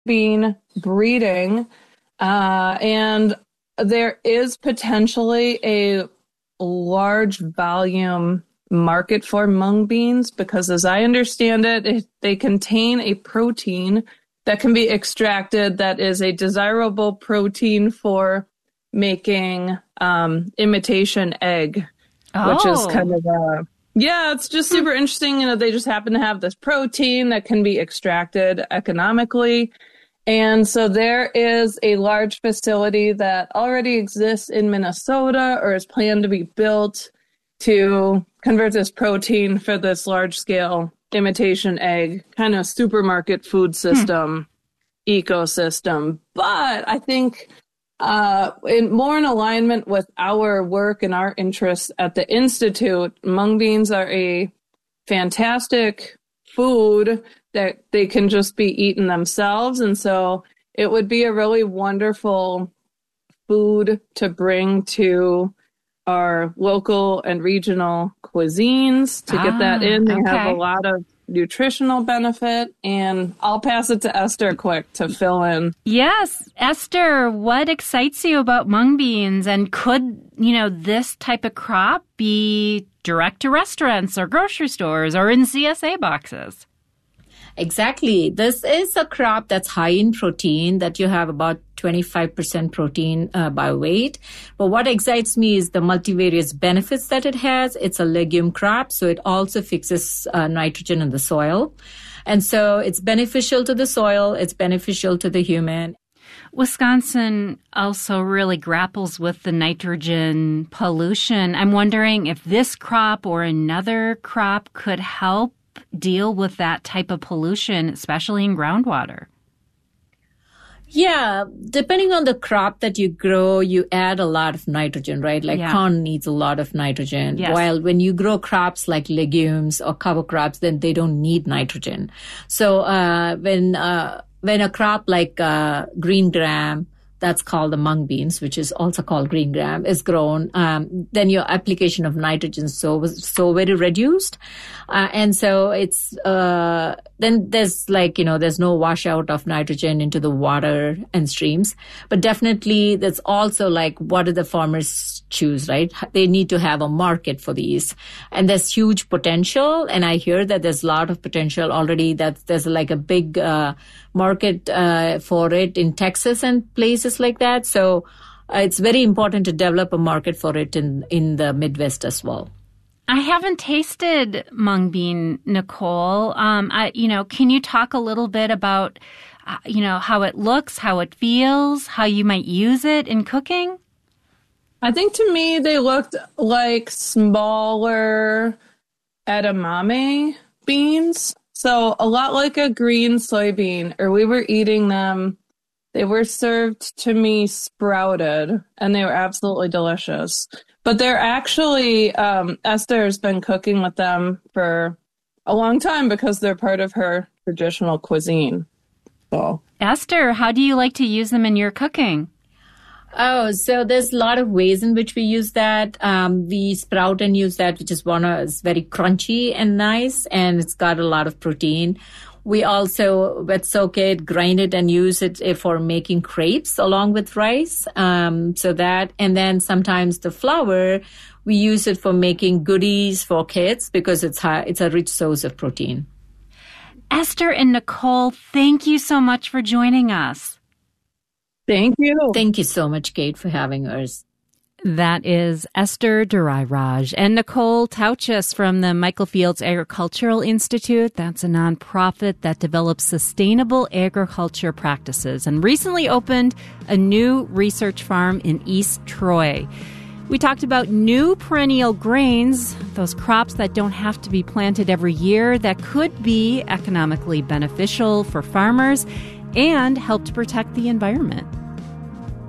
bean breeding, and there is potentially a large volume market for mung beans because, as I understand it, they contain a protein that can be extracted that is a desirable protein for making imitation egg, which is kind of it's just super interesting. They just happen to have this protein that can be extracted economically. And so there is a large facility that already exists in Minnesota or is planned to be built to convert this protein for this large scale imitation egg kind of supermarket food system ecosystem. But I think more in alignment with our work and our interests at the Institute, mung beans are a fantastic food that they can just be eaten themselves. And so it would be a really wonderful food to bring to our local and regional cuisines to get that in. They have a lot of nutritional benefit, and I'll pass it to Esther quick to fill in. Yes. Esther, what excites you about mung beans? And could, this type of crop be direct to restaurants or grocery stores or in CSA boxes? Exactly. This is a crop that's high in protein, that you have about 25% protein by weight. But what excites me is the multivarious benefits that it has. It's a legume crop, so it also fixes nitrogen in the soil. And so it's beneficial to the soil. It's beneficial to the human. Wisconsin also really grapples with the nitrogen pollution. I'm wondering if this crop or another crop could help deal with that type of pollution, especially in groundwater. Yeah, depending on the crop that you grow, you add a lot of nitrogen, right? Like corn needs a lot of nitrogen. Yes. While when you grow crops like legumes or cover crops, then they don't need nitrogen. So when a crop like green gram, that's called the mung beans, which is also called green gram, is grown, then your application of nitrogen is so very reduced. And so it's, then there's there's no washout of nitrogen into the water and streams. But definitely that's also what do the farmers choose, right? They need to have a market for these. And there's huge potential. And I hear that there's a lot of potential already, that there's a big, market for it in Texas and places like that. So it's very important to develop a market for it in the Midwest as well. I haven't tasted mung bean, Nicole. Can you talk a little bit about, how it looks, how it feels, how you might use it in cooking? I think to me they looked like smaller edamame beans. So a lot like a green soybean, or we were eating them. They were served to me sprouted, and they were absolutely delicious. But they're actually, Esther's been cooking with them for a long time because they're part of her traditional cuisine. So, Esther, how do you like to use them in your cooking? Oh, so there's a lot of ways in which we use that. We sprout and use that, which is very crunchy and nice, and it's got a lot of protein. We also wet soak it, grind it, and use it for making crepes along with rice. And then sometimes the flour, we use it for making goodies for kids because it's a rich source of protein. Esther and Nicole, thank you so much for joining us. Thank you. Thank you so much, Kate, for having us. That is Esther Durairaj and Nicole Tauchis from the Michael Fields Agricultural Institute. That's a nonprofit that develops sustainable agriculture practices and recently opened a new research farm in East Troy. We talked about new perennial grains, those crops that don't have to be planted every year that could be economically beneficial for farmers and help to protect the environment.